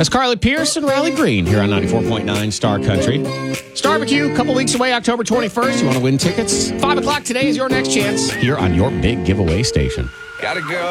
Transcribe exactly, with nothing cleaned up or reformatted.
That's Carly Pierce and Riley Green here on ninety-four point nine Star Country. Starbecue, a couple weeks away, October twenty-first. You want to win tickets? five o'clock today is your next chance here on your big giveaway station. Gotta go.